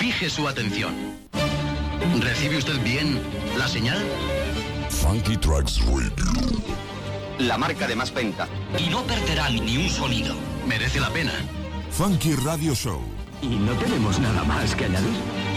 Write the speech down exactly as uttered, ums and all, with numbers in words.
Fije su atención. ¿Recibe usted bien la señal? Funky Tracks Radio. La marca de más venta. Y no perderá ni un sonido. Merece la pena. Funky Radio Show. ¿Y no tenemos nada más que añadir?